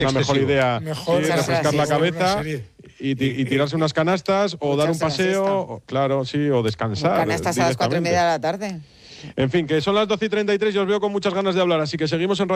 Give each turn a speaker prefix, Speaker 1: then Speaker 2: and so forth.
Speaker 1: la mejor idea.
Speaker 2: Mejor
Speaker 1: refrescar la cabeza y tirarse unas canastas o dar un paseo, claro, sí, o descansar.
Speaker 3: Canastas a las 4:30 de la tarde.
Speaker 1: En fin, que son las 12:33 y os veo con muchas ganas de hablar, así que seguimos en